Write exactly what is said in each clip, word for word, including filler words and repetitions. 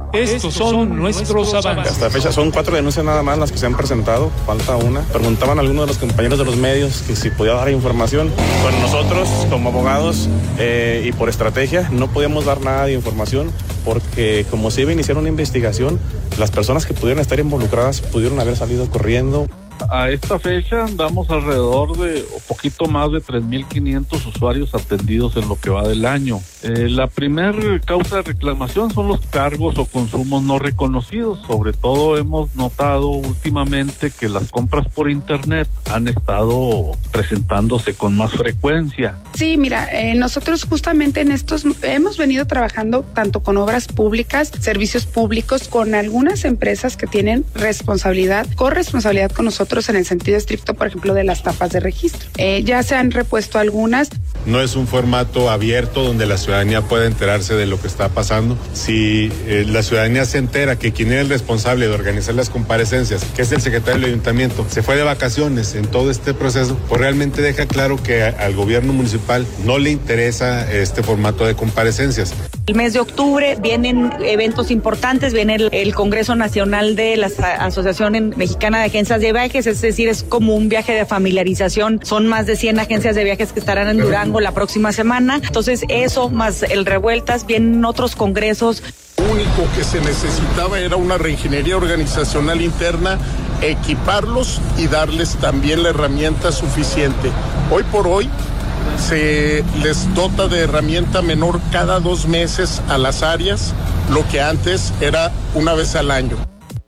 Estos son nuestros avances. Hasta la fecha son cuatro denuncias nada más las que se han presentado, falta una. Preguntaban a algunos de los compañeros de los medios que si podía dar información. Con nosotros, como abogados eh, y por estrategia, no podíamos dar nada de información porque como se iba a iniciar una investigación, las personas que pudieran estar involucradas pudieron haber salido corriendo. A esta fecha andamos alrededor de un poquito más de tres mil quinientos usuarios atendidos en lo que va del año. Eh, la primer causa de reclamación son los cargos o consumos no reconocidos. Sobre todo hemos notado últimamente que las compras por internet han estado presentándose con más frecuencia. Sí, mira, eh, nosotros justamente en estos hemos venido trabajando tanto con obras públicas, servicios públicos, con algunas empresas que tienen responsabilidad, corresponsabilidad con nosotros en el sentido estricto, por ejemplo, de las tapas de registro. Eh, ya se han repuesto algunas. No es un formato abierto donde la ciudadanía pueda enterarse de lo que está pasando. Si eh, la ciudadanía se entera que quien era el responsable de organizar las comparecencias, que es el secretario del ayuntamiento, se fue de vacaciones en todo este proceso, pues realmente deja claro que a, al gobierno municipal no le interesa este formato de comparecencias. El mes de octubre vienen eventos importantes, viene el, el Congreso Nacional de la Asociación Mexicana de Agencias de Viajes, es decir, es como un viaje de familiarización. Son más de cien agencias de viajes que estarán en Durango la próxima semana. Entonces, eso más el Revueltas, vienen otros congresos. Lo único que se necesitaba era una reingeniería organizacional interna, equiparlos y darles también la herramienta suficiente. Hoy por hoy se les dota de herramienta menor cada dos meses a las áreas, lo que antes era una vez al año.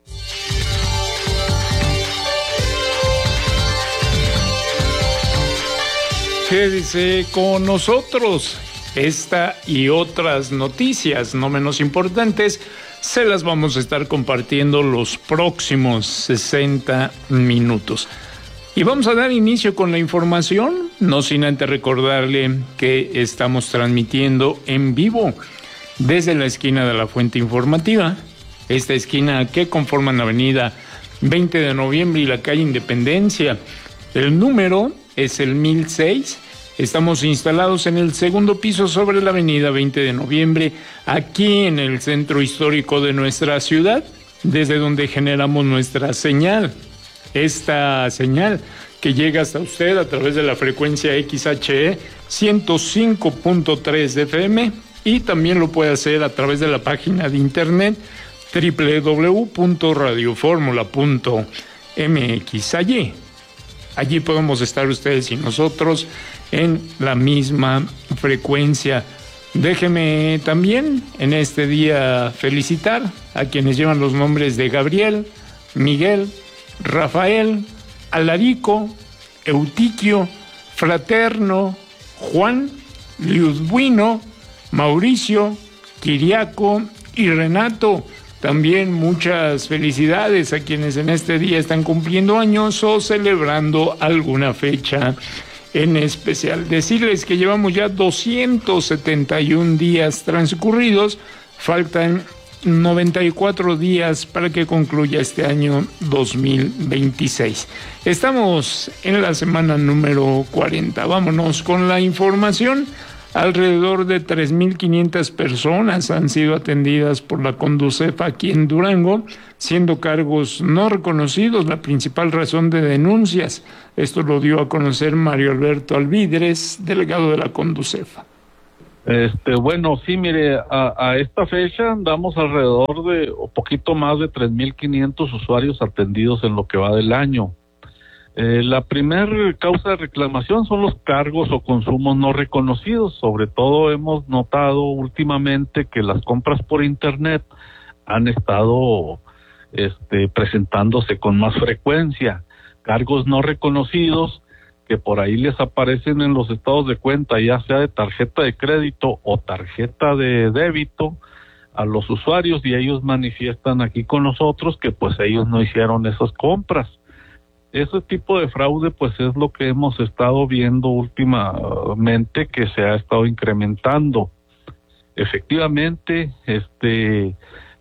Quédese con nosotros. Esta y otras noticias no menos importantes se las vamos a estar compartiendo los próximos sesenta minutos. Y vamos a dar inicio con la información, no sin antes recordarle que estamos transmitiendo en vivo desde la esquina de la Fuente Informativa, esta esquina que conforman la avenida veinte de noviembre y la calle Independencia. El número es el mil seis. Estamos instalados en el segundo piso sobre la avenida veinte de noviembre, aquí en el centro histórico de nuestra ciudad, desde donde generamos nuestra señal. Esta señal que llega hasta usted a través de la frecuencia X H E ciento cinco punto tres de F M y también lo puede hacer a través de la página de internet doble u doble u doble u punto radio fórmula punto m x. Allí, allí podemos estar ustedes y nosotros en la misma frecuencia. Déjeme también en este día felicitar a quienes llevan los nombres de Gabriel, Miguel, Rafael, Alarico, Eutiquio, Fraterno, Juan, Liudbuino, Mauricio, Kiriaco y Renato. También muchas felicidades a quienes en este día están cumpliendo años o celebrando alguna fecha en especial. Decirles que llevamos ya doscientos setenta y un días transcurridos, faltan noventa y cuatro días para que concluya este año dos mil veintiséis. Estamos en la semana número cuarenta. Vámonos con la información. Alrededor de tres mil quinientas personas han sido atendidas por la Conducef aquí en Durango, siendo cargos no reconocidos la principal razón de denuncias. Esto lo dio a conocer Mario Alberto Alvidres, delegado de la Conducef. Este, bueno, sí, mire, a, a esta fecha andamos alrededor de un poquito más de tres mil quinientos usuarios atendidos en lo que va del año. Eh, la primer causa de reclamación son los cargos o consumos no reconocidos. Sobre todo hemos notado últimamente que las compras por internet han estado este, presentándose con más frecuencia. Cargos no reconocidos que por ahí les aparecen en los estados de cuenta, ya sea de tarjeta de crédito o tarjeta de débito, a los usuarios, y ellos manifiestan aquí con nosotros que pues ellos no hicieron esas compras. Ese tipo de fraude pues es lo que hemos estado viendo últimamente, que se ha estado incrementando. Efectivamente, este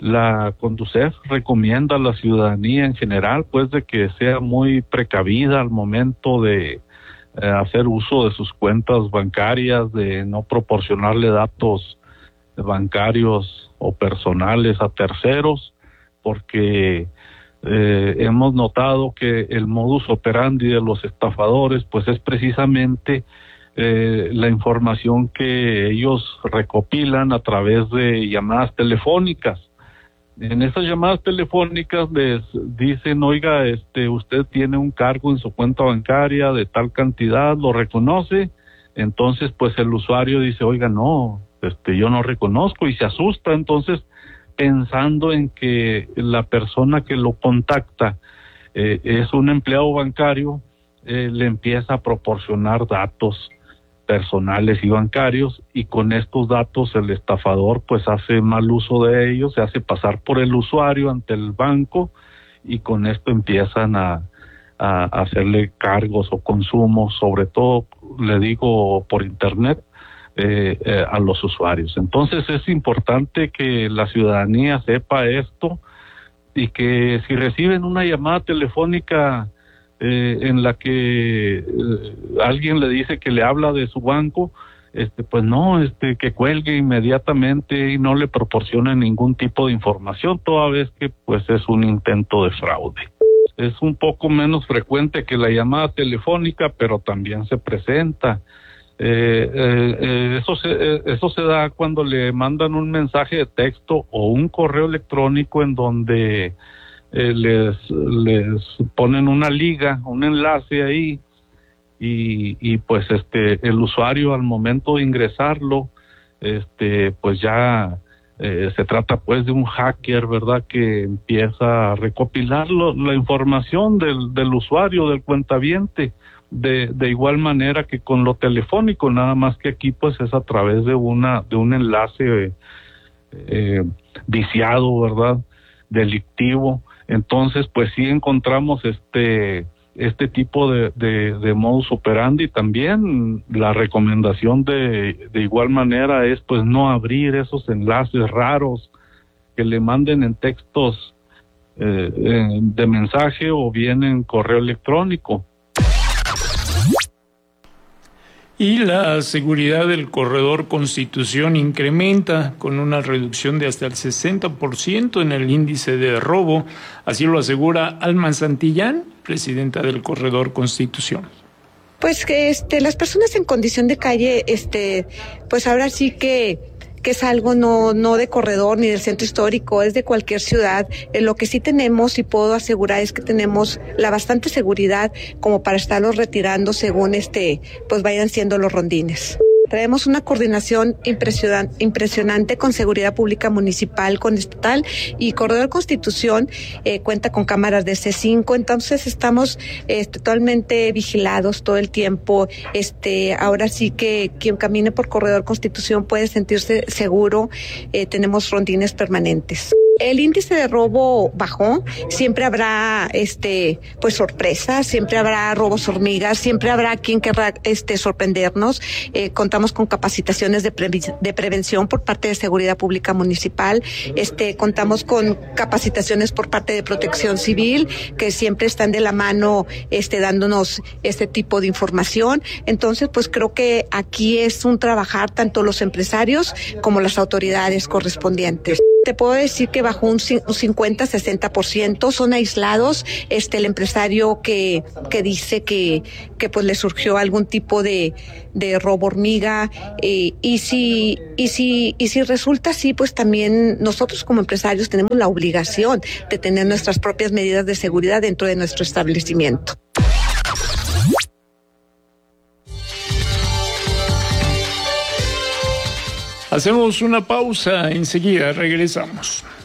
la Conducef recomienda a la ciudadanía en general pues de que sea muy precavida al momento de eh, hacer uso de sus cuentas bancarias, de no proporcionarle datos bancarios o personales a terceros, porque eh, hemos notado que el modus operandi de los estafadores pues es precisamente eh, la información que ellos recopilan a través de llamadas telefónicas. En esas llamadas telefónicas les dicen, oiga, este, usted tiene un cargo en su cuenta bancaria de tal cantidad, lo reconoce. Entonces, pues el usuario dice, oiga, no, este, yo no reconozco, y se asusta. Entonces, pensando en que la persona que lo contacta eh, es un empleado bancario, eh, le empieza a proporcionar datos personales y bancarios, y con estos datos el estafador pues hace mal uso de ellos, se hace pasar por el usuario ante el banco, y con esto empiezan a, a hacerle cargos o consumos, sobre todo, le digo, por internet, eh, eh, a los usuarios. Entonces es importante que la ciudadanía sepa esto, y que si reciben una llamada telefónica Eh, en la que eh, alguien le dice que le habla de su banco, este pues no, este que cuelgue inmediatamente y no le proporcione ningún tipo de información, toda vez que pues es un intento de fraude. Es un poco menos frecuente que la llamada telefónica, pero también se presenta. Eh, eh, eh, eso se eh, eso se da cuando le mandan un mensaje de texto o un correo electrónico en donde Eh, les les ponen una liga, un enlace ahí, y, y pues este el usuario, al momento de ingresarlo, este pues ya eh, se trata pues de un hacker, ¿verdad?, que empieza a recopilar lo, la información del, del usuario, del cuentaviente, de, de igual manera que con lo telefónico, nada más que aquí pues es a través de una de un enlace eh, viciado, ¿verdad?, delictivo. Entonces, pues sí encontramos este este tipo de, de, de modus operandi. También la recomendación de, de igual manera es pues no abrir esos enlaces raros que le manden en textos eh, eh, de mensaje o bien en correo electrónico. Y la seguridad del corredor Constitución incrementa con una reducción de hasta el sesenta por ciento en el índice de robo, así lo asegura Alma Santillán, presidenta del corredor Constitución. Pues que este, las personas en condición de calle, este, pues ahora sí que que es algo no no de corredor ni del centro histórico, es de cualquier ciudad. Eh, lo que sí tenemos y puedo asegurar es que tenemos la bastante seguridad como para estarlos retirando según este pues vayan siendo los rondines. Traemos una coordinación impresionante, impresionante con Seguridad Pública Municipal, con estatal, y Corredor Constitución eh, cuenta con cámaras de C cinco, entonces estamos eh, totalmente vigilados todo el tiempo. Este, ahora sí que quien camine por Corredor Constitución puede sentirse seguro, eh, tenemos rondines permanentes. El índice de robo bajó, siempre habrá este pues sorpresas, siempre habrá robos hormigas, siempre habrá quien querrá este sorprendernos. Eh, contamos con capacitaciones de, pre- de prevención por parte de Seguridad Pública Municipal, este contamos con capacitaciones por parte de Protección Civil, que siempre están de la mano este dándonos este tipo de información. Entonces, pues creo que aquí es un trabajar tanto los empresarios como las autoridades correspondientes. Te puedo decir que bajó un cincuenta a sesenta por ciento, son aislados, este el empresario que que dice que que pues le surgió algún tipo de de robo hormiga, eh, y si y si y si resulta así, pues también nosotros como empresarios tenemos la obligación de tener nuestras propias medidas de seguridad dentro de nuestro establecimiento. Hacemos una pausa, enseguida regresamos.